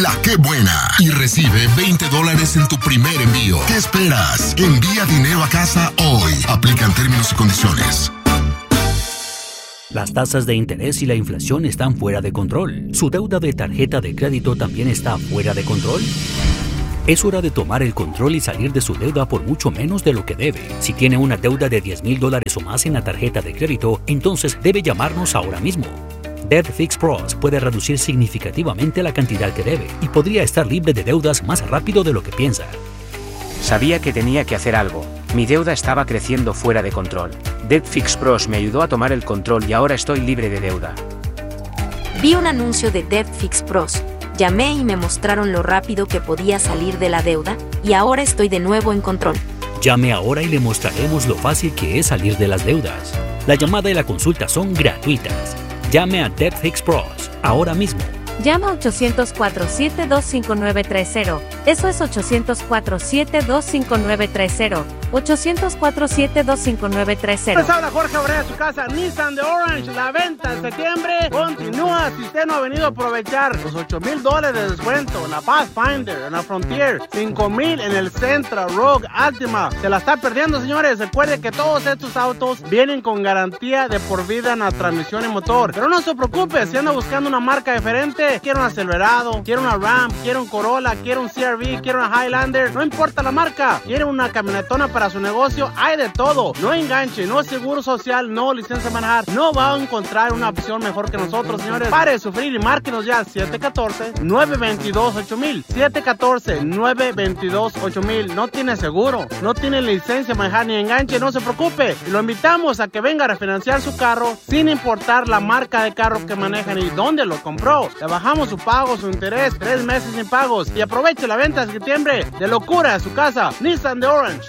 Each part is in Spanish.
La Qué Buena y recibe $20 en tu primer envío. ¿Qué esperas? Envía dinero a casa hoy. Aplican términos y condiciones. Las tasas de interés y la inflación están fuera de control. ¿Su deuda de tarjeta de crédito también está fuera de control? Es hora de tomar el control y salir de su deuda por mucho menos de lo que debe. Si tiene una deuda de $10,000 o más en la tarjeta de crédito, entonces debe llamarnos ahora mismo. Debt Fix Pros puede reducir significativamente la cantidad que debe y podría estar libre de deudas más rápido de lo que piensa. Sabía que tenía que hacer algo. Mi deuda estaba creciendo fuera de control. Debt Fix Pros me ayudó a tomar el control y ahora estoy libre de deuda. Vi un anuncio de Debt Fix Pros. Llamé y me mostraron lo rápido que podía salir de la deuda y ahora estoy de nuevo en control. Llame ahora y le mostraremos lo fácil que es salir de las deudas. La llamada y la consulta son gratuitas. Llame a Debt Fix Pros ahora mismo. Llama 800-472-5930. Eso es 800-472-5930. 800-472-5930. Les habla Jorge Obrera de su casa Nissan de Orange. La venta en septiembre continúa. Si usted no ha venido a aprovechar los $8,000 de descuento en la Pathfinder, en la Frontier, $5,000 en el Sentra, Rogue, Altima, se la está perdiendo, señores. Recuerde que todos estos autos vienen con garantía de por vida en la transmisión y motor. Pero no se preocupe, si anda buscando una marca diferente, quiere un Silverado, quiere una Ram, quiere un Corolla, quiere un CR-V, quiere una Highlander, no importa la marca, quiere una camionetona para su negocio, hay de todo. No enganche, no seguro social, no licencia de manejar, no va a encontrar una opción mejor que nosotros, señores. Pare de sufrir y márquenos ya 714-922-8000, 714-922-8000. No tiene seguro, no tiene licencia de manejar ni enganche, no se preocupe. Lo invitamos a que venga a refinanciar su carro sin importar la marca de carro que manejan y dónde lo compró. Le bajamos su pago, su interés, 3 meses sin pagos y aproveche la venta de septiembre de locura a su casa. Nissan de Orange,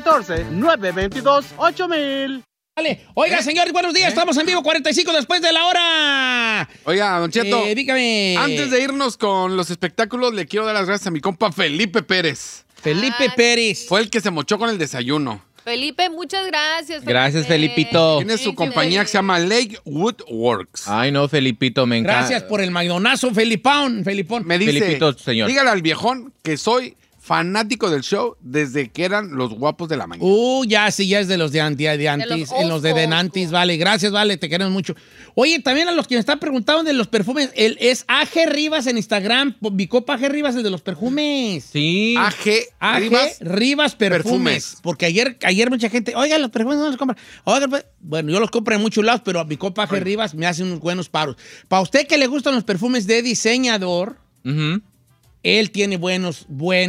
714-922-8000. Vale. Oiga, señor, buenos días. Estamos en vivo 45 después de la hora. Oiga, Don Cheto, dígame. Antes de irnos con los espectáculos, le quiero dar las gracias a mi compa Felipe Pérez. Felipe Pérez. Fue el que se mochó con el desayuno. Felipe, muchas gracias. Gracias, Felipito. Tiene su compañía que se llama Lakewood Works. Ay, no, Felipito, me encanta. Gracias por el McDonazo, Felipón. Me dice, Felipito, señor. Dígale al viejón que soy fanático del show desde que eran los guapos de la mañana. Ya sí, ya es de los de antes, en los de Denantis, vale. Gracias, vale, te queremos mucho. Oye, también a los que me están preguntando de los perfumes, él es AG Rivas en Instagram, mi copa AG Rivas, el de los perfumes. Sí. AG Rivas Perfumes. Porque ayer mucha gente, oiga, los perfumes no los compran. Oiga, bueno, yo los compro en muchos lados, pero mi copa AG Rivas me hace unos buenos paros. Para usted que le gustan los perfumes de diseñador, él tiene buenos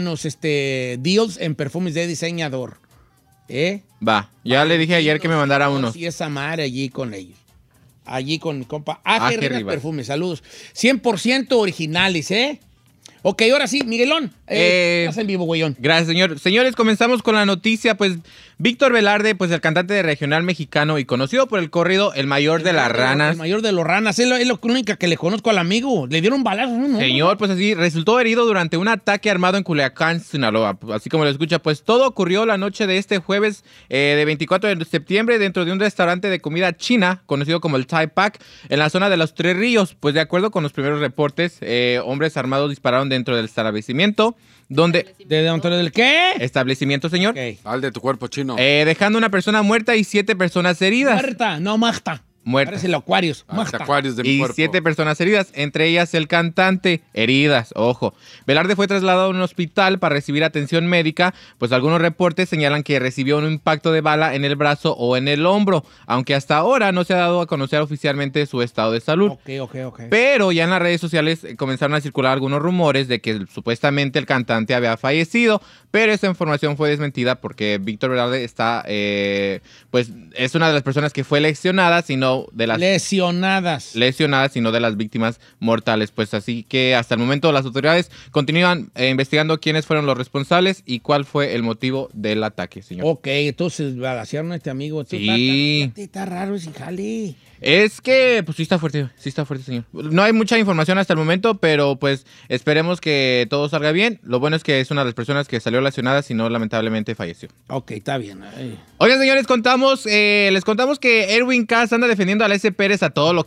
deals en perfumes de diseñador. Va, ya le dije ayer que me mandara unos. Y esa madre allí con ellos. Allí con mi compa AG Rivas Perfumes. Saludos. 100% originales, Ok, ahora sí, Miguelón. Estás en vivo, güeyón. Gracias, señor. Señores, comenzamos con la noticia. Pues Víctor Velarde, pues el cantante de regional mexicano y conocido por el corrido El Mayor de las Ranas. El Mayor de los Ranas. Es la única que le conozco al amigo. Le dieron balazos, ¿no? Señor, pues así, resultó herido durante un ataque armado en Culiacán, Sinaloa. Así como lo escucha, pues todo ocurrió la noche de este jueves de 24 de septiembre dentro de un restaurante de comida china, conocido como el Thai Pack, en la zona de Los Tres Ríos. Pues de acuerdo con los primeros reportes, hombres armados dispararon dentro del establecimiento, donde... ¿Dentro del qué? Establecimiento, señor. Okay. Al de tu cuerpo chino. Dejando una persona muerta y 7 personas heridas. Muerta. Muerta. El Aquarius. Aquarius de mi y cuerpo. 7 personas heridas, entre ellas el cantante, heridas, ojo. Velarde fue trasladado a un hospital para recibir atención médica, pues algunos reportes señalan que recibió un impacto de bala en el brazo o en el hombro, aunque hasta ahora no se ha dado a conocer oficialmente su estado de salud. Ok. Pero ya en las redes sociales comenzaron a circular algunos rumores de que supuestamente el cantante había fallecido, pero esa información fue desmentida porque Víctor Velarde está, pues es una de las personas que fue lesionada, sino de las lesionadas, sino de las víctimas mortales. Pues así que hasta el momento las autoridades continúan investigando quiénes fueron los responsables y cuál fue el motivo del ataque, señor. Ok, entonces balacearon a este amigo. Sí. Está raro ese jale. Es que, pues sí está fuerte, señor. No hay mucha información hasta el momento, pero pues esperemos que todo salga bien. Lo bueno es que es una de las personas que salió lesionada, y no lamentablemente falleció. Ok, está bien. Oigan, señores, les contamos que Erwin Cass anda defendiendo a la S. Pérez a todo lo que da.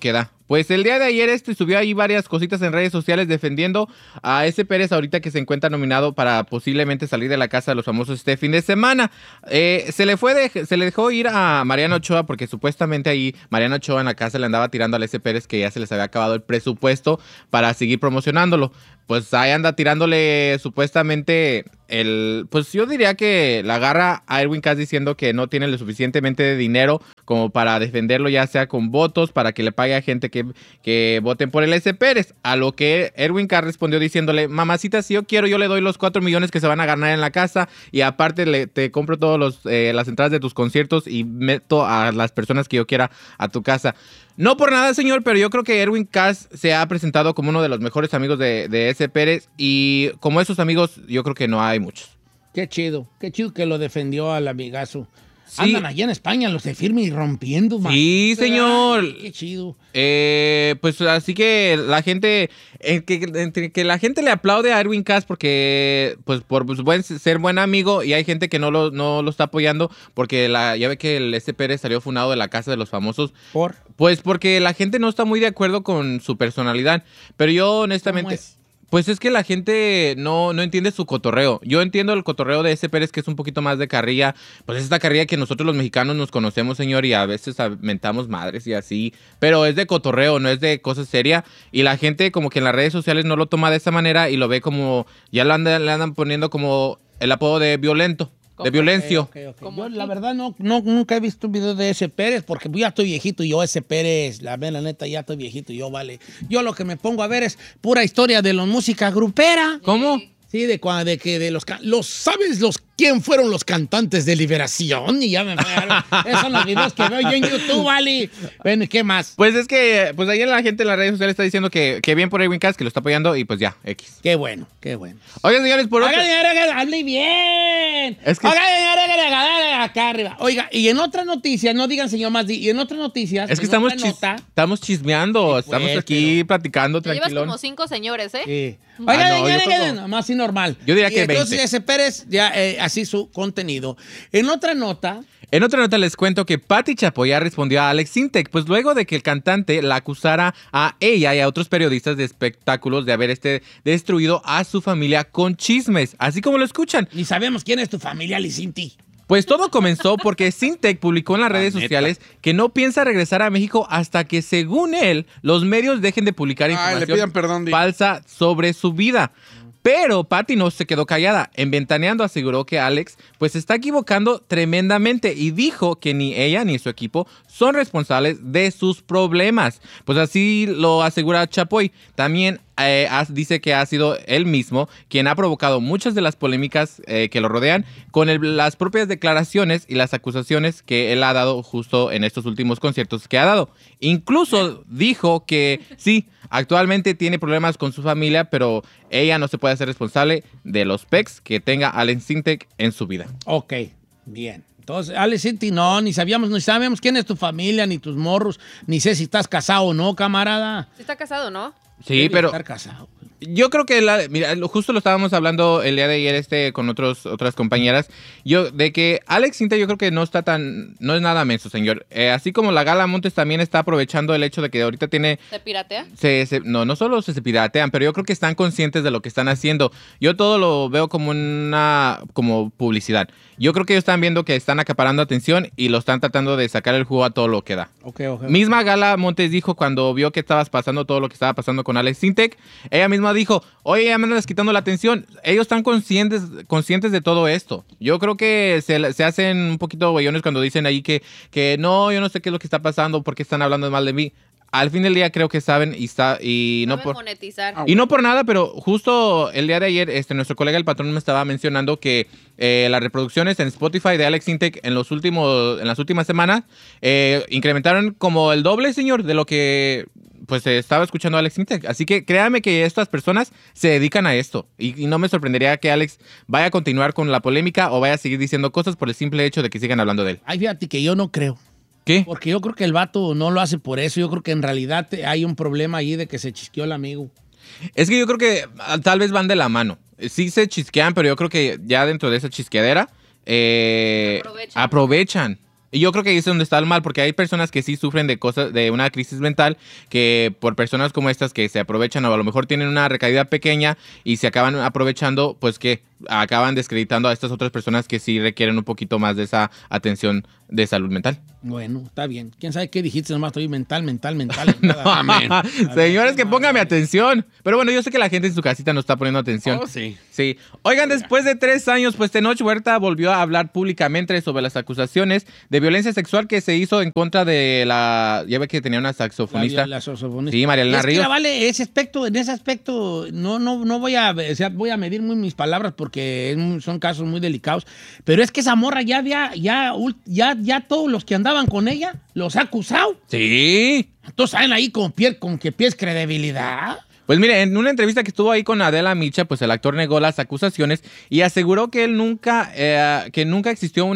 Pues el día de ayer subió ahí varias cositas en redes sociales defendiendo a ese Pérez ahorita que se encuentra nominado para posiblemente salir de la casa de los famosos este fin de semana. Se le dejó ir a Mariano Ochoa porque supuestamente ahí Mariano Ochoa en la casa le andaba tirando al ese Pérez que ya se les había acabado el presupuesto para seguir promocionándolo. Pues ahí anda tirándole supuestamente pues yo diría que la agarra a Erwin Cass diciendo que no tiene lo suficientemente de dinero como para defenderlo, ya sea con votos, para que le pague a gente que voten por el S. Pérez. A lo que Erwin Cass respondió diciéndole, mamacita, si yo quiero, yo le doy los 4 millones que se van a ganar en la casa y aparte te compro todas las entradas de tus conciertos y meto a las personas que yo quiera a tu casa. No por nada, señor, pero yo creo que Erwin Cass se ha presentado como uno de los mejores amigos de S. Pérez y como esos amigos yo creo que no hay muchos. Qué chido que lo defendió al amigazo. Sí. Andan allá en España los de firme y rompiendo, man. Sí, señor. Ay, qué chido. Pues así que la gente, que la gente le aplaude a Erwin Cass porque, pues por ser buen amigo y hay gente que no lo está apoyando porque ya ve que el S. Pérez salió funado de la casa de los famosos. ¿Por? Pues porque la gente no está muy de acuerdo con su personalidad. Pero yo honestamente... ¿Cómo es? Pues es que la gente no entiende su cotorreo. Yo entiendo el cotorreo de S. Pérez, que es un poquito más de carrilla. Pues es esta carrilla que nosotros los mexicanos nos conocemos, señor, y a veces mentamos madres y así. Pero es de cotorreo, no es de cosa seria. Y la gente como que en las redes sociales no lo toma de esa manera y lo ve como... Ya le andan poniendo como el apodo de violento. De violencio. Okay. Yo, la verdad, nunca he visto un video de S. Pérez porque ya estoy viejito y yo, S. Pérez, la neta, ya estoy viejito y yo, vale. Yo lo que me pongo a ver es pura historia de la música grupera. ¿Cómo? Sí, ¿sabes quién fueron los cantantes de Liberación? Y ya me esos son los videos que veo yo en YouTube, vale. Bueno, ¿y qué más? Pues es que, pues ahí la gente en las redes sociales está diciendo que bien por Erwin Cass, que lo está apoyando y pues ya, X. Qué bueno. Oigan, señores, por otro... ¡Hable bien! Es que... Acá arriba. Oiga, y en otras noticias, no digan señor más, y en otras noticias... Es que estamos chismeando, Sí, pues, estamos aquí platicando Te llevas tranquilón. como 5 señores, ¿eh? Sí. No, más y normal. Yo diría que entonces 20. ese Pérez ya así su contenido. En otra nota les cuento que Pati Chapoy ya respondió a Alex Sintek, pues luego de que el cantante la acusara a ella y a otros periodistas de espectáculos de haber destruido a su familia con chismes, así como lo escuchan. ni sabemos quién es tu familia, Licinti. Pues todo comenzó porque Sintek publicó en las redes sociales que no piensa regresar a México hasta que, según él, los medios dejen de publicar información falsa sobre su vida. Pero Pati no se quedó callada. En Ventaneando aseguró que Alex pues se está equivocando tremendamente y dijo que ni ella ni su equipo son responsables de sus problemas. Pues así lo asegura Chapoy. También dice que ha sido él mismo quien ha provocado muchas de las polémicas que lo rodean con las propias declaraciones y las acusaciones que él ha dado justo en estos últimos conciertos que ha dado. Incluso dijo que sí, actualmente tiene problemas con su familia, pero ella no se puede hacer responsable de los pecs que tenga Alex Sintek en su vida. Ok, bien. Entonces, Alex Sintek, ni sabíamos quién es tu familia, ni tus morros, ni sé si estás casado o no, camarada. Sí está casado, ¿no? Sí, Debe pero estar casado. yo creo que mira, justo lo estábamos hablando el día de ayer con otras compañeras, de que Alex Sintek yo creo que no es nada menso, señor. Así como la Gala Montes también está aprovechando el hecho de que ahorita tiene... ¿Se piratea? No solo se piratean, pero yo creo que están conscientes de lo que están haciendo. Yo todo lo veo como publicidad. Yo creo que ellos están viendo que están acaparando atención y lo están tratando de sacar el jugo a todo lo que da. Okay. Misma Gala Montes dijo cuando vio que estabas pasando todo lo que estaba pasando con Alex Sintek, ella misma dijo, oye, ya me andas quitando la atención. Ellos están conscientes de todo esto. Yo creo que se hacen un poquito güeyones cuando dicen ahí que no, yo no sé qué es lo que está pasando, por qué están hablando mal de mí. Al fin del día creo que saben y no por monetizar. Y no por nada, pero justo el día de ayer nuestro colega el patrón me estaba mencionando que las reproducciones en Spotify de Alex Sintek en las últimas semanas incrementaron como el doble, señor, de lo que pues estaba escuchando Alex Sintek. Así que créame que estas personas se dedican a esto y no me sorprendería que Alex vaya a continuar con la polémica o vaya a seguir diciendo cosas por el simple hecho de que sigan hablando de él. Ay, fíjate que yo no creo. ¿Qué? Porque yo creo que el vato no lo hace por eso. Yo creo que en realidad hay un problema ahí de que se chisqueó el amigo. Es que yo creo que tal vez van de la mano. Sí se chisquean, pero yo creo que ya dentro de esa chisqueadera aprovechan. Y yo creo que ahí es donde está el mal, porque hay personas que sí sufren de cosas, de una crisis mental, que por personas como estas que se aprovechan o a lo mejor tienen una recaída pequeña y se acaban aprovechando, pues que acaban descreditando a estas otras personas que sí requieren un poquito más de esa atención de salud mental. Bueno, está bien. ¿Quién sabe qué dijiste? Nomás estoy mental. No, amén. Señores, que póngame atención. Pero bueno, yo sé que la gente en su casita no está poniendo atención. Oh, sí. Sí. Oigan, después de 3 años, pues Tenoch Huerta volvió a hablar públicamente sobre las acusaciones de violencia sexual que se hizo en contra de la... Ya ve que tenía una saxofonista. La saxofonista. Sí, María Elena Ríos. Vale, en ese aspecto, no voy a, o sea, voy a medir muy mis palabras porque son casos muy delicados. Pero es que esa morra ya todos los que andaban con ella los ha acusado. Sí. Entonces salen ahí con que pies credibilidad. Pues mire, en una entrevista que estuvo ahí con Adela Micha, pues el actor negó las acusaciones y aseguró que él nunca existió